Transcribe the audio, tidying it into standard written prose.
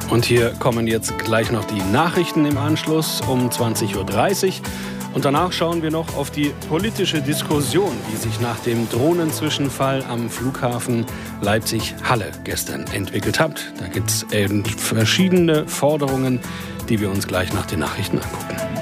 Und hier kommen jetzt gleich noch die Nachrichten im Anschluss um 20.30 Uhr. Und danach schauen wir noch auf die politische Diskussion, die sich nach dem Drohnenzwischenfall am Flughafen Leipzig-Halle gestern entwickelt hat. Da gibt es verschiedene Forderungen, die wir uns gleich nach den Nachrichten angucken.